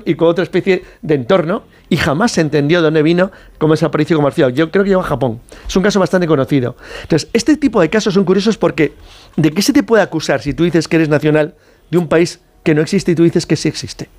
y con otra especie de entorno, y jamás se entendió de dónde vino cómo desapareció comercial. Yo creo que llegó a Japón. Es un caso bastante conocido. Entonces, este tipo de casos son curiosos porque ¿de qué se te puede acusar si tú dices que eres nacional de un país que no existe y tú dices que sí existe?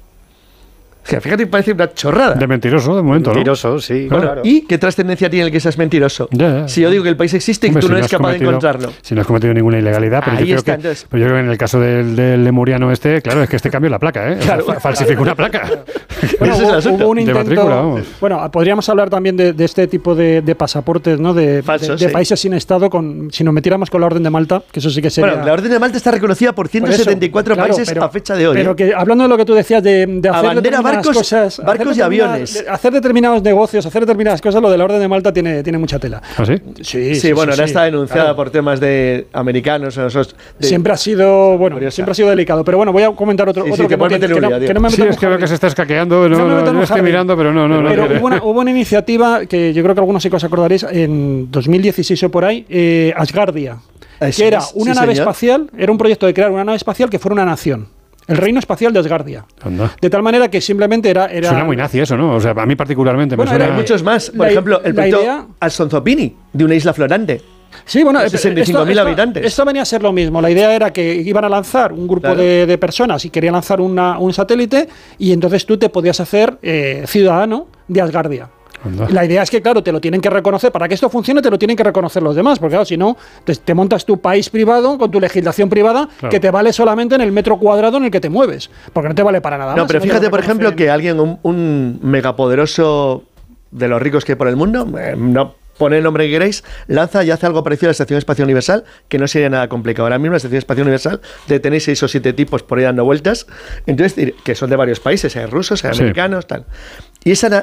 O sea, fíjate, parece una chorrada. De mentiroso, de momento, mentiroso, ¿no? Sí. Bueno, claro. ¿y qué trascendencia tiene el que seas mentiroso? Ya. Si yo digo que el país existe y que tú no eres capaz de encontrarlo. Si no has cometido ninguna ilegalidad, pero yo creo que en el caso del lemuriano claro, es que cambió la placa, ¿eh? Claro. Falsificó una placa. Bueno, hubo un intento, matrícula, vamos. Bueno, podríamos hablar también de este tipo de pasaportes, ¿no? Falsos, de países sin Estado, si nos metiéramos con la Orden de Malta, que eso sí que sería... Bueno, la Orden de Malta está reconocida por 174 países a fecha de hoy. Pero que, hablando de lo que tú decías, de hacer determinadas cosas... Barcos y aviones. Hacer determinados negocios, hacer determinadas cosas, lo de la Orden de Malta tiene mucha tela. ¿Ah, sí? Sí, bueno, ahora está denunciada por temas de americanos. Siempre ha sido delicado. Pero bueno, voy a comentar otro que no me Sí, es que veo que se está escaqueando. No estoy mirando, pero no. Pero hubo una iniciativa que yo creo que algunos sí que os acordaréis, en 2016 o por ahí, Asgardia, que era una nave espacial, era un proyecto de crear una nave espacial que fuera una nación. El reino espacial de Asgardia. Anda. De tal manera que simplemente era... Suena muy nazi eso, ¿no? O sea, a mí particularmente me suena... Hay muchos más. Por ejemplo, el proyecto Alsonzopini, de una isla flotante. Sí, bueno, 65.000 habitantes. Esto venía a ser lo mismo. La idea era que iban a lanzar un grupo de personas y querían lanzar un satélite, y entonces tú te podías hacer ciudadano de Asgardia. La idea es que, claro, te lo tienen que reconocer. Para que esto funcione, te lo tienen que reconocer los demás. Porque, claro, si no, te montas tu país privado con tu legislación privada, que te vale solamente en el metro cuadrado en el que te mueves. Porque no te vale para nada más. No, pero fíjate, por ejemplo, que alguien, un megapoderoso de los ricos que hay por el mundo, no pone el nombre que queréis, lanza y hace algo parecido a la Estación Espacial Universal, que no sería nada complicado. Ahora mismo la Estación Espacial Universal tenéis 6 o 7 tipos por ahí dando vueltas, entonces, que son de varios países, hay rusos, hay americanos, tal. Y esa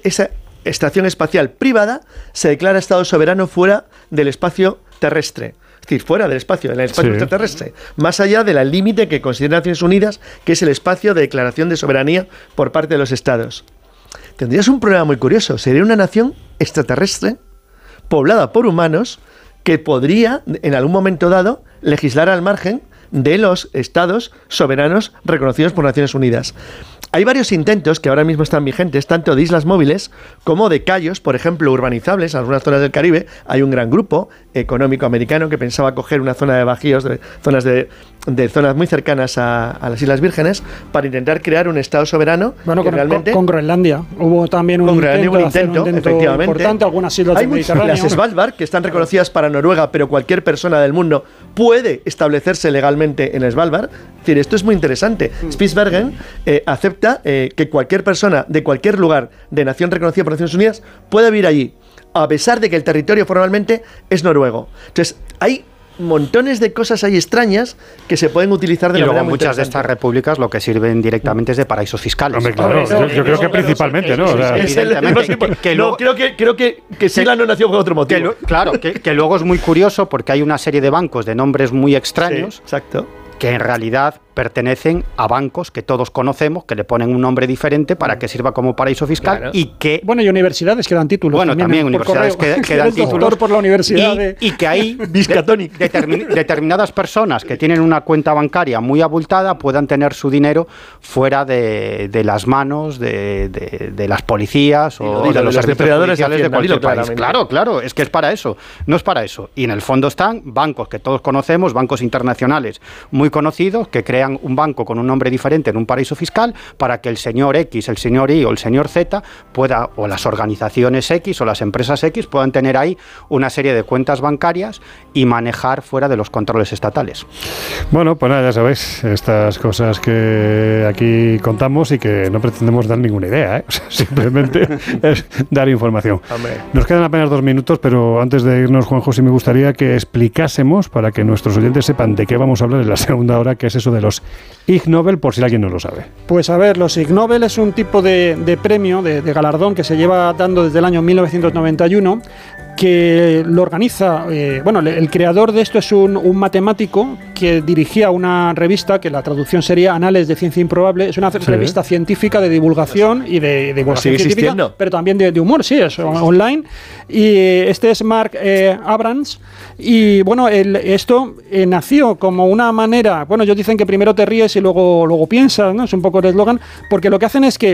estación espacial privada se declara Estado soberano fuera del espacio terrestre. Es decir, fuera del espacio, en el espacio extraterrestre, más allá del límite que considera Naciones Unidas, que es el espacio de declaración de soberanía por parte de los estados. Tendrías un problema muy curioso. Sería una nación extraterrestre poblada por humanos que podría, en algún momento dado, legislar al margen de los estados soberanos reconocidos por Naciones Unidas. Hay varios intentos que ahora mismo están vigentes, tanto de islas móviles como de cayos, por ejemplo, urbanizables. En algunas zonas del Caribe hay un gran grupo económico americano que pensaba coger una zona de bajíos, de zonas muy cercanas a las Islas Vírgenes, para intentar crear un estado soberano. Bueno, realmente, con Groenlandia hubo también un intento efectivamente importante. Algunas islas del Mediterráneo. Las Svalbard, que están reconocidas para Noruega, pero cualquier persona del mundo puede establecerse legalmente en Svalbard. Es decir, esto es muy interesante. Spitsbergen acepta que cualquier persona de cualquier lugar de nación reconocida por Naciones Unidas pueda vivir allí, a pesar de que el territorio formalmente es noruego. Entonces, hay montones de cosas ahí extrañas que se pueden utilizar de la manera muy interesante. Muchas de estas repúblicas lo que sirven directamente es de paraísos fiscales. Hombre, claro, yo creo que principalmente, ¿no? Creo que Sila no nació por otro motivo. Que luego es muy curioso porque hay una serie de bancos de nombres muy extraños. Sí, exacto. Que en realidad pertenecen a bancos que todos conocemos, que le ponen un nombre diferente para que sirva como paraíso fiscal y que... Bueno, y universidades que dan títulos. Bueno, también universidades que dan títulos. Por la universidad y que hay determinadas personas que tienen una cuenta bancaria muy abultada puedan tener su dinero fuera de las manos de las policías o de los depredadores de cualquier país. Claro, es que es para eso. No es para eso. Y en el fondo están bancos que todos conocemos, bancos internacionales muy conocidos, que crean un banco con un nombre diferente en un paraíso fiscal para que el señor X, el señor Y o el señor Z pueda, o las organizaciones X o las empresas X puedan tener ahí una serie de cuentas bancarias y manejar fuera de los controles estatales. Bueno, pues nada, ya sabéis, estas cosas que aquí contamos y que no pretendemos dar ninguna idea, ¿eh? O sea, simplemente es dar información. Hombre. Nos quedan apenas 2 minutos, pero antes de irnos, Juanjo, sí me gustaría que explicásemos, para que nuestros oyentes sepan de qué vamos a hablar en la segunda hora, que es eso de los Ig Nobel, por si alguien no lo sabe. Pues a ver, los Ig Nobel es un tipo de premio, de galardón que se lleva dando desde el año 1991, que lo organiza, el creador de esto es un matemático que dirigía una revista, que la traducción sería Anales de Ciencia Improbable, es una revista científica de divulgación y de divulgación científica, pero también de humor, sí, es online, y este es Mark Abrams, y bueno, esto nació como una manera, ellos dicen que primero te ríes y luego piensas, ¿no? Es un poco el eslogan, porque lo que hacen es que